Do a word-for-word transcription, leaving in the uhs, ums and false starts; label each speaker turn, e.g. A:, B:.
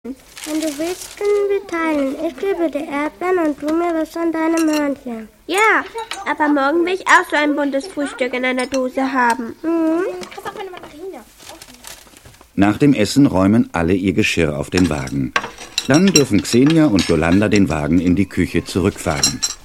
A: Wenn du willst, können wir teilen. Ich gebe dir Erdbeeren und du mir was von deinem Hörnchen.
B: Ja, aber morgen will ich auch so ein buntes Frühstück in einer Dose haben.
A: Mhm.
C: Nach dem Essen räumen alle ihr Geschirr auf den Wagen. Dann dürfen Xenia und Yolanda den Wagen in die Küche zurückfahren.